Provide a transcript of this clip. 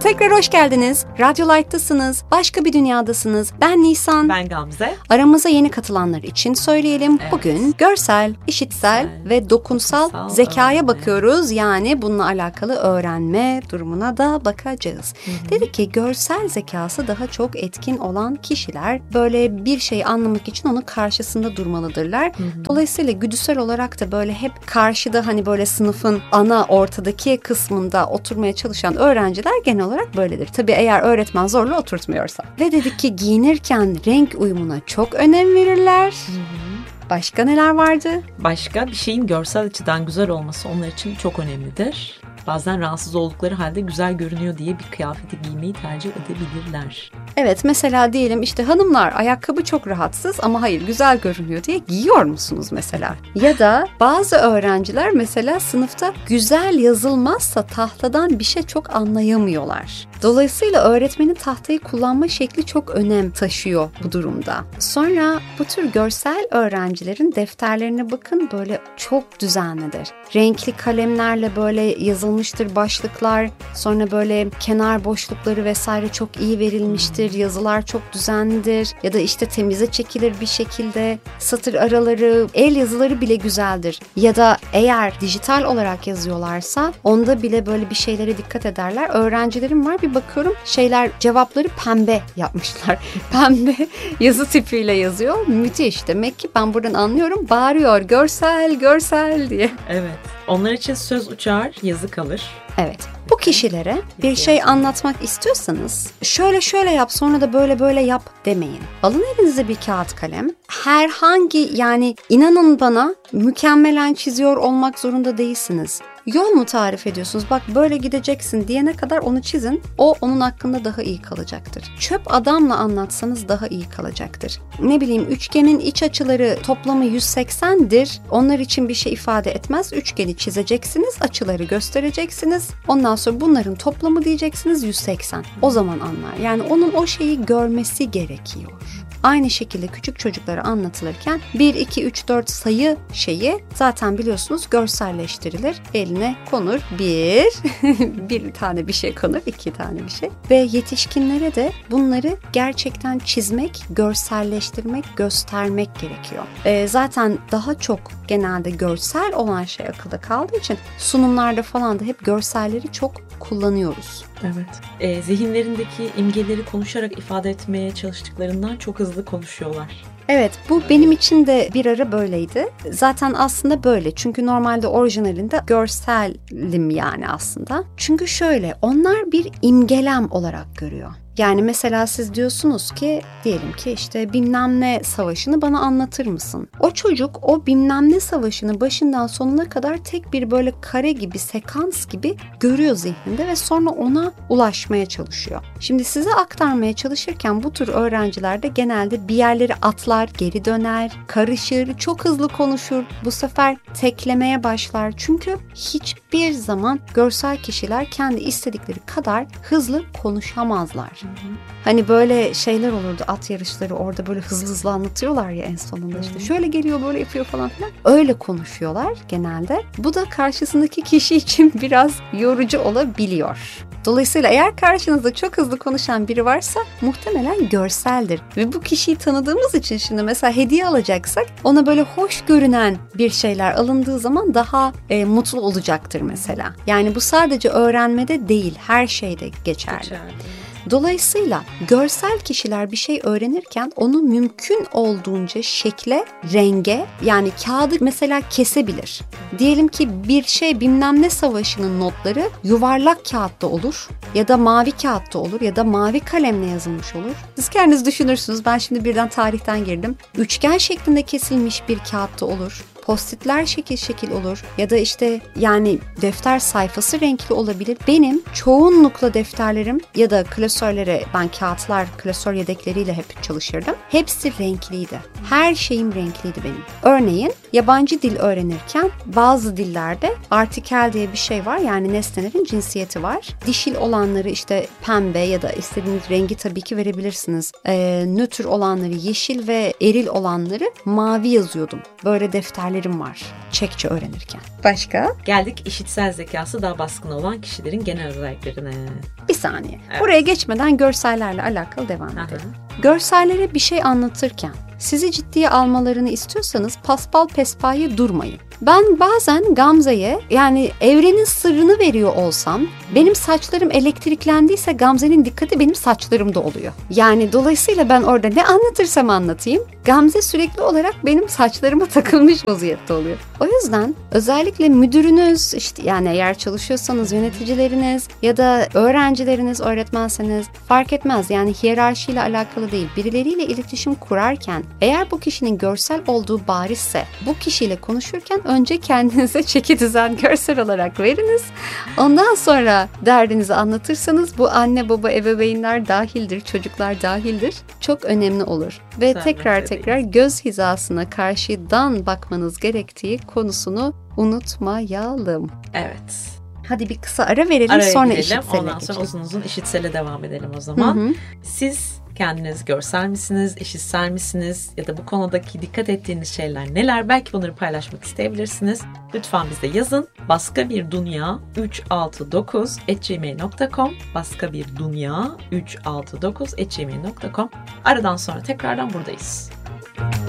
Tekrar hoş geldiniz. Radyo Light'tasınız. Başka bir dünyadasınız. Ben Nisan. Ben Gamze. Aramıza yeni katılanlar için söyleyelim. Evet. Bugün görsel, işitsel ve dokunsal zekaya bakıyoruz. Yani bununla alakalı öğrenme durumuna da bakacağız. Dedi ki görsel zekası daha çok etkin olan kişiler böyle bir şeyi anlamak için onun karşısında durmalıdırlar. Dolayısıyla güdüsel olarak da böyle hep karşıda hani böyle sınıfın ana ortadaki kısmında oturmaya çalışan öğrenciler genel olarak böyledir. Tabii eğer öğretmen zorla oturtmuyorsa. Ve dedik ki giyinirken renk uyumuna çok önem verirler. Başka neler vardı? Başka bir şeyin görsel açıdan güzel olması onlar için çok önemlidir. Bazen rahatsız oldukları halde güzel görünüyor diye bir kıyafeti giymeyi tercih edebilirler. Evet, mesela diyelim işte hanımlar ayakkabı çok rahatsız ama hayır güzel görünüyor diye giyiyor musunuz mesela? Ya da bazı öğrenciler mesela sınıfta güzel yazılmazsa tahtadan bir şey çok anlayamıyorlar. Dolayısıyla öğretmenin tahtayı kullanma şekli çok önem taşıyor bu durumda. Sonra bu tür görsel öğrencilerin defterlerine bakın, böyle çok düzenlidir. Renkli kalemlerle böyle yazılmıştır başlıklar, sonra böyle kenar boşlukları vesaire çok iyi verilmiştir, yazılar çok düzenlidir ya da işte temize çekilir bir şekilde, satır araları, el yazıları bile güzeldir. Ya da eğer dijital olarak yazıyorlarsa onda bile böyle bir şeylere dikkat ederler. Öğrencilerim var, bir bakıyorum cevapları pembe yapmışlar. Pembe yazı tipiyle yazıyor. Müthiş. Demek ki ben buradan anlıyorum. Bağırıyor görsel diye. Evet. Onlar için söz uçar, yazı kalır. Evet. Bu kişilere bir şey anlatmak istiyorsanız şöyle yap, sonra da böyle yap demeyin. Alın elinize bir kağıt kalem. Herhangi, yani inanın bana, mükemmelen çiziyor olmak zorunda değilsiniz. Yol mu tarif ediyorsunuz? Bak böyle gideceksin diyene kadar onu çizin. O onun hakkında daha iyi kalacaktır. Çöp adamla anlatsanız daha iyi kalacaktır. Ne bileyim, üçgenin iç açıları toplamı 180'dir. Onlar için bir şey ifade etmez. Üçgeni çizeceksiniz, açıları göstereceksiniz. Ondan sonra bunların toplamı diyeceksiniz 180. O zaman anlar. Yani onun o şeyi görmesi gerekiyor. Aynı şekilde küçük çocuklara anlatılırken 1, 2, 3, 4 sayı şeyi zaten biliyorsunuz görselleştirilir. Eline konur bir tane bir şey konur, 2 tane bir şey. Ve yetişkinlere de bunları gerçekten çizmek, görselleştirmek, göstermek gerekiyor. Zaten daha çok genelde görsel olan şey akılda kaldığı için sunumlarda falan da hep görselleri çok kullanıyoruz. Evet. Zihinlerindeki imgeleri konuşarak ifade etmeye çalıştıklarından çok hızlı konuşuyorlar. Evet, bu benim için de bir ara böyleydi. Zaten aslında böyle. Çünkü normalde orijinalinde görselim yani aslında. Çünkü şöyle, onlar bir imgelem olarak görüyor. Yani mesela siz diyorsunuz ki, diyelim ki işte bilmem ne savaşını bana anlatır mısın? O çocuk o bilmem ne savaşını başından sonuna kadar tek bir böyle kare gibi, sekans gibi görüyor zihninde ve sonra ona ulaşmaya çalışıyor. Şimdi size aktarmaya çalışırken bu tür öğrenciler de genelde bir yerleri atlar, geri döner, karışır, çok hızlı konuşur. Bu sefer teklemeye başlar. Çünkü hiçbir zaman görsel kişiler kendi istedikleri kadar hızlı konuşamazlar. Hani böyle şeyler olurdu, at yarışları, orada böyle hızlı anlatıyorlar ya en sonunda, işte şöyle geliyor böyle yapıyor falan filan. Öyle konuşuyorlar genelde. Bu da karşısındaki kişi için biraz yorucu olabiliyor. Dolayısıyla eğer karşınızda çok hızlı konuşan biri varsa muhtemelen görseldir. Ve bu kişiyi tanıdığımız için şimdi mesela hediye alacaksak ona böyle hoş görünen bir şeyler alındığı zaman daha mutlu olacaktır mesela. Yani bu sadece öğrenmede değil, her şeyde geçerli. Dolayısıyla görsel kişiler bir şey öğrenirken onu mümkün olduğunca şekle, renge, yani kağıdı mesela kesebilir. Diyelim ki bir şey bilmem ne savaşının notları yuvarlak kağıtta olur ya da mavi kağıtta olur ya da mavi kalemle yazılmış olur. Siz kendiniz düşünürsünüz, ben şimdi birden tarihten girdim. Üçgen şeklinde kesilmiş bir kağıtta olur. Post-itler şekil olur ya da işte yani defter sayfası renkli olabilir. Benim çoğunlukla defterlerim ya da klasörlere, ben kağıtlar, klasör yedekleriyle hep çalışırdım. Hepsi renkliydi. Her şeyim renkliydi benim. Örneğin yabancı dil öğrenirken bazı dillerde artikel diye bir şey var, yani nesnelerin cinsiyeti var. Dişil olanları işte pembe ya da istediğiniz rengi tabii ki verebilirsiniz. Nötr olanları yeşil ve eril olanları mavi yazıyordum. Böyle defterlerim önerilerim var Çekçe öğrenirken. Başka? Geldik işitsel zekası daha baskın olan kişilerin genel özelliklerine. Bir saniye. Evet. Buraya geçmeden görsellerle alakalı devam edelim. Görsellere bir şey anlatırken sizi ciddiye almalarını istiyorsanız paspal pespayı durmayın. Ben bazen Gamze'ye, yani evrenin sırrını veriyor olsam, benim saçlarım elektriklendiyse Gamze'nin dikkati benim saçlarımda oluyor. Yani dolayısıyla ben orada ne anlatırsam anlatayım, Gamze sürekli olarak benim saçlarıma takılmış vaziyette oluyor. O yüzden özellikle müdürünüz, işte yani eğer çalışıyorsanız yöneticileriniz ya da öğrencileriniz, öğretmenseniz fark etmez. Yani hiyerarşiyle alakalı değil. Birileriyle iletişim kurarken eğer bu kişinin görsel olduğu barizse, bu kişiyle konuşurken önce kendinize çeki düzen görsel olarak veriniz. Ondan sonra derdinizi anlatırsanız bu anne baba ebeveynler dahildir, çocuklar dahildir. Çok önemli olur. Ve tekrar göz hizasına karşıdan bakmanız gerektiği konusunu unutmayalım. Evet. Hadi bir kısa ara verelim, araya sonra girelim. işitsele Ondan sonra geçelim. uzun işitsele devam edelim o zaman. Hı hı. Siz kendiniz görsel misiniz, işitsel misiniz ya da bu konudaki dikkat ettiğiniz şeyler neler? Belki bunları paylaşmak isteyebilirsiniz. Lütfen bize yazın. baskabirdünya369@gmail.com baskabirdünya369@gmail.com. Aradan sonra tekrardan buradayız.